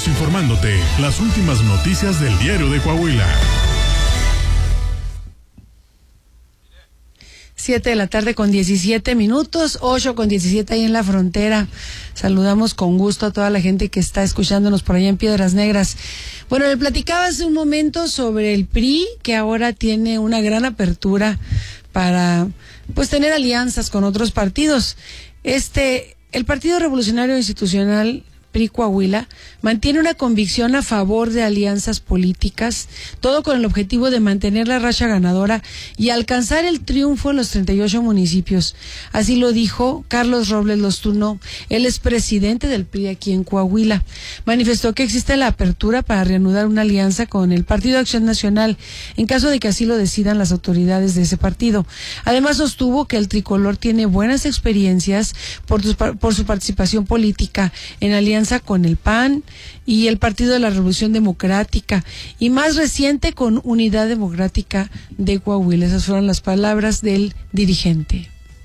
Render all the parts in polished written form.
Continuamos informándote las últimas noticias del Diario de Coahuila. 7:17, 8:17 ahí en la frontera. Saludamos con gusto a toda la gente que está escuchándonos por allá en Piedras Negras. Bueno, le platicaba hace un momento sobre el PRI, que ahora tiene una gran apertura para, pues, tener alianzas con otros partidos. El Partido Revolucionario Institucional PRI Coahuila mantiene una convicción a favor de alianzas políticas, todo con el objetivo de mantener la racha ganadora y alcanzar el triunfo en los 38 municipios. Así lo dijo Carlos Robles Lostuno, él es presidente del PRI aquí en Coahuila. Manifestó que existe la apertura para reanudar una alianza con el Partido Acción Nacional, en caso de que así lo decidan las autoridades de ese partido. Además, sostuvo que el tricolor tiene buenas experiencias por su participación política en alianza con el PAN y el Partido de la Revolución Democrática, y más reciente con Unidad Democrática de Coahuila. Esas fueron las palabras del dirigente.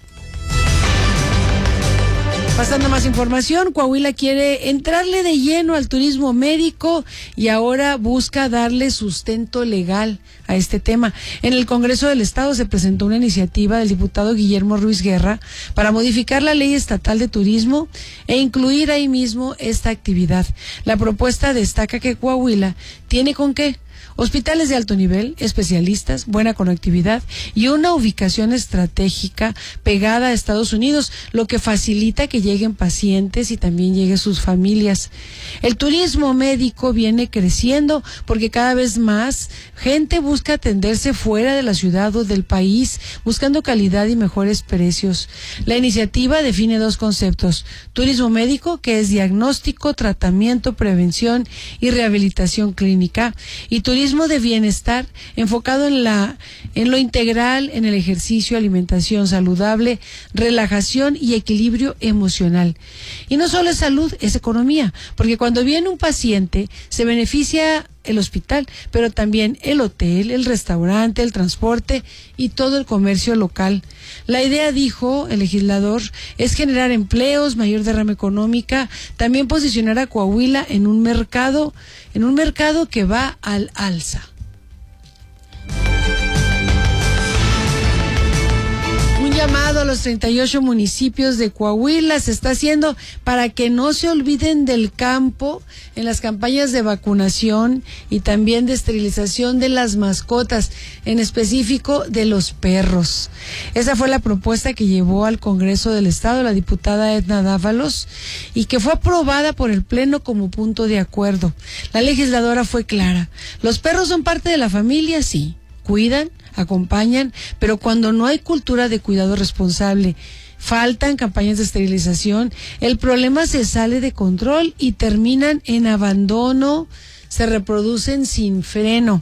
Pasando a más información, Coahuila quiere entrarle de lleno al turismo médico y ahora busca darle sustento legal a este tema. En el Congreso del Estado se presentó una iniciativa del diputado Guillermo Ruiz Guerra para modificar la ley estatal de turismo e incluir ahí mismo esta actividad. La propuesta destaca que Coahuila tiene con qué: hospitales de alto nivel, especialistas, buena conectividad y una ubicación estratégica pegada a Estados Unidos, lo que facilita que lleguen pacientes y también lleguen sus familias. El turismo médico viene creciendo porque cada vez más gente busca atenderse fuera de la ciudad o del país, buscando calidad y mejores precios. La iniciativa define dos conceptos: turismo médico, que es diagnóstico, tratamiento, prevención y rehabilitación clínica, y turismo de bienestar, enfocado en lo integral, en el ejercicio, alimentación saludable, relajación y equilibrio emocional. Y no solo es salud, es economía, porque cuando viene un paciente se beneficia el hospital, pero también el hotel, el restaurante, el transporte y todo el comercio local. La idea, dijo el legislador, es generar empleos, mayor derrama económica, también posicionar a Coahuila en un mercado que va al alza. Llamado a los 38 municipios de Coahuila se está haciendo para que no se olviden del campo en las campañas de vacunación y también de esterilización de las mascotas, en específico de los perros. Esa fue la propuesta que llevó al Congreso del Estado la diputada Edna Dávalos y que fue aprobada por el Pleno como punto de acuerdo. La legisladora fue clara: los perros son parte de la familia, sí, cuidan, acompañan, pero cuando no hay cultura de cuidado responsable, faltan campañas de esterilización, el problema se sale de control y terminan en abandono, se reproducen sin freno.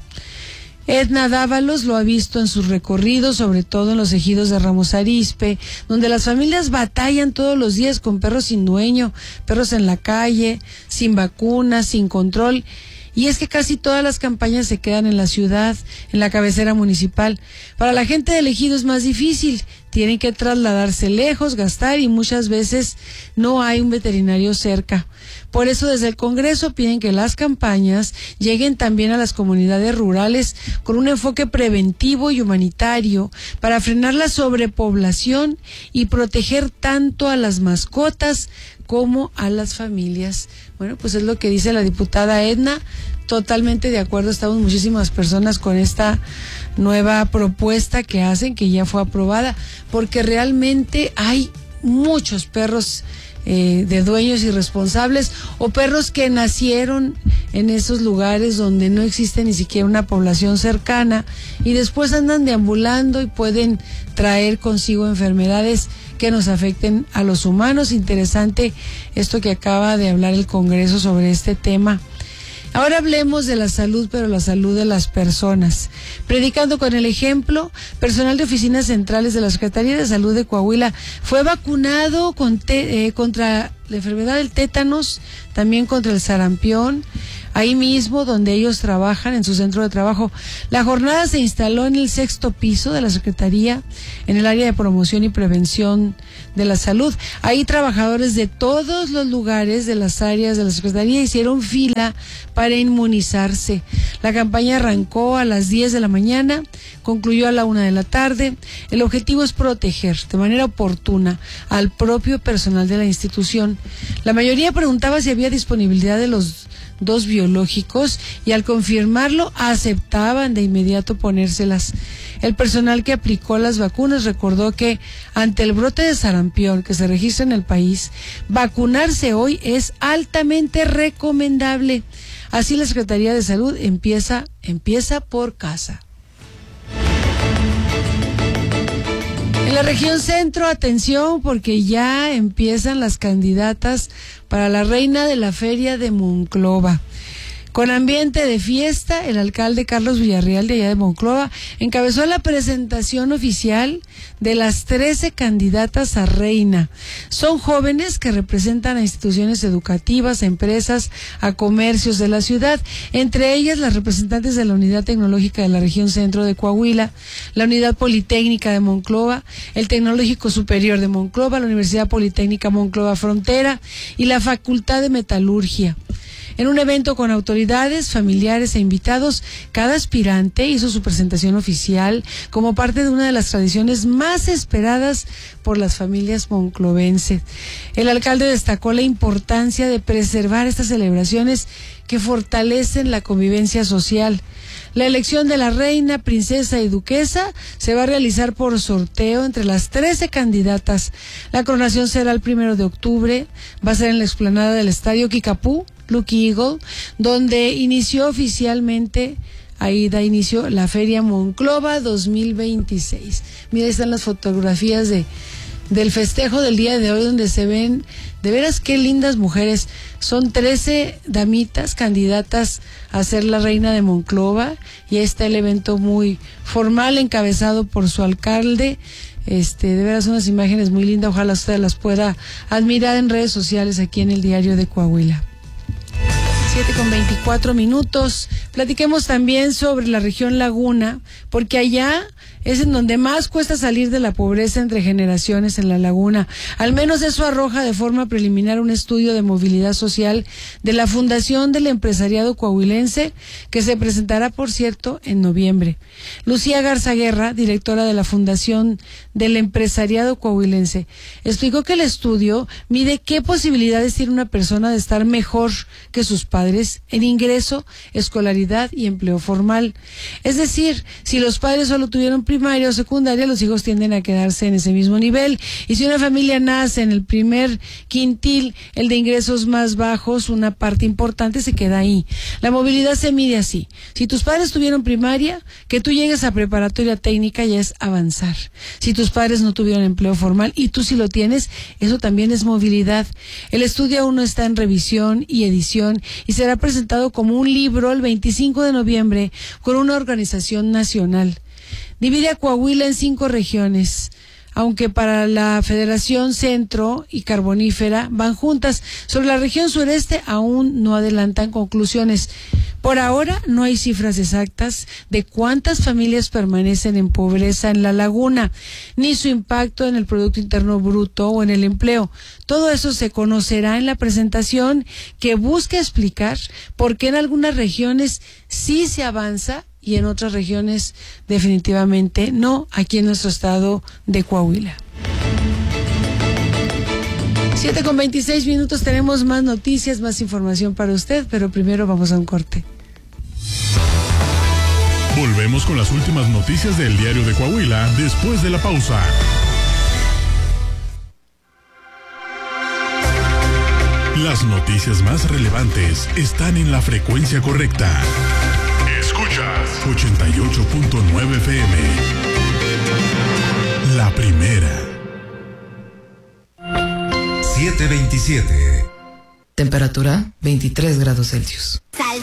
Edna Dávalos lo ha visto en sus recorridos, sobre todo en los ejidos de Ramos Arizpe, donde las familias batallan todos los días con perros sin dueño, perros en la calle, sin vacunas, sin control. Y es que casi todas las campañas se quedan en la ciudad, en la cabecera municipal. Para la gente del ejido es más difícil, tienen que trasladarse lejos, gastar, y muchas veces no hay un veterinario cerca. Por eso desde el Congreso piden que las campañas lleguen también a las comunidades rurales con un enfoque preventivo y humanitario para frenar la sobrepoblación y proteger tanto a las mascotas como a las familias. Bueno, pues es lo que dice la diputada Edna. Totalmente de acuerdo, estamos muchísimas personas con esta nueva propuesta que hacen, que ya fue aprobada, porque realmente hay muchos perros de dueños irresponsables o perros que nacieron en esos lugares donde no existe ni siquiera una población cercana y después andan deambulando y pueden traer consigo enfermedades que nos afecten a los humanos. Interesante esto que acaba de hablar el Congreso sobre este tema. Ahora hablemos de la salud, pero la salud de las personas. Predicando con el ejemplo, personal de oficinas centrales de la Secretaría de Salud de Coahuila fue vacunado contra la enfermedad del tétanos, también contra el sarampión. ahí mismo donde ellos trabajan, en su centro de trabajo. La jornada se instaló en el 6º piso de la Secretaría, en el área de promoción y prevención de la salud. Ahí trabajadores de todos los lugares de las áreas de la Secretaría hicieron fila para inmunizarse. La campaña arrancó a las 10 de la mañana, concluyó a la 1 de la tarde. El objetivo es proteger de manera oportuna al propio personal de la institución. La mayoría preguntaba si había disponibilidad de los 2 biológicos y al confirmarlo aceptaban de inmediato ponérselas. El personal que aplicó las vacunas recordó que ante el brote de sarampión que se registra en el país, vacunarse hoy es altamente recomendable. Así la Secretaría de Salud empieza por casa. En la región centro, atención, porque ya empiezan las candidatas para la reina de la feria de Monclova. Con ambiente de fiesta, el alcalde Carlos Villarreal de allá de Monclova encabezó la presentación oficial de las 13 candidatas a reina. Son jóvenes que representan a instituciones educativas, a empresas, a comercios de la ciudad, entre ellas las representantes de la Unidad Tecnológica de la región centro de Coahuila, la Unidad Politécnica de Monclova, el Tecnológico Superior de Monclova, la Universidad Politécnica Monclova Frontera y la Facultad de Metalurgia. En un evento con autoridades, familiares e invitados, cada aspirante hizo su presentación oficial como parte de una de las tradiciones más esperadas por las familias monclovenses. El alcalde destacó la importancia de preservar estas celebraciones que fortalecen la convivencia social. La elección de la reina, princesa y duquesa se va a realizar por sorteo entre las 13 candidatas. La coronación será el 1 de octubre, va a ser en la explanada del Estadio Kickapoo, Lucky Eagle, donde inició oficialmente, ahí da inicio la Feria Monclova 2026. Mira, ahí están las fotografías del festejo del día de hoy, donde se ven, de veras qué lindas mujeres. Son 13 damitas candidatas a ser la reina de Monclova, y ahí está el evento muy formal, encabezado por su alcalde. De veras unas imágenes muy lindas, ojalá usted las pueda admirar en redes sociales aquí en el Diario de Coahuila. 7:24. Platiquemos también sobre la región Laguna, porque allá es en donde más cuesta salir de la pobreza entre generaciones en la Laguna. Al menos eso arroja de forma preliminar un estudio de movilidad social de la Fundación del Empresariado Coahuilense, que se presentará, por cierto, en noviembre. Lucía Garza Guerra, directora de la Fundación del Empresariado Coahuilense, explicó que el estudio mide qué posibilidades tiene una persona de estar mejor que sus padres en ingreso, escolaridad y empleo formal. Es decir, si los padres solo tuvieron primaria o secundaria, los hijos tienden a quedarse en ese mismo nivel. Y si una familia nace en el primer quintil, el de ingresos más bajos, una parte importante se queda ahí. La movilidad se mide así. Si tus padres tuvieron primaria, que tú llegues a preparatoria técnica ya es avanzar. Si tus padres no tuvieron empleo formal y tú sí lo tienes, eso también es movilidad. El estudio aún no está en revisión y edición y será presentado como un libro el 25 de noviembre con una organización nacional. Divide a Coahuila en 5 regiones, aunque para la Federación Centro y Carbonífera van juntas. Sobre la región sureste aún no adelantan conclusiones. Por ahora no hay cifras exactas de cuántas familias permanecen en pobreza en la Laguna, ni su impacto en el Producto Interno Bruto o en el empleo. Todo eso se conocerá en la presentación, que busca explicar por qué en algunas regiones sí se avanza y en otras regiones definitivamente no, aquí en nuestro estado de Coahuila. 7:26. Tenemos más noticias, más información para usted, pero primero vamos a un corte. Volvemos con las últimas noticias del Diario de Coahuila después de la pausa. Las noticias más relevantes están en la frecuencia correcta. Escuchas 88.9 FM. La primera. 7:27. Temperatura 23 grados Celsius.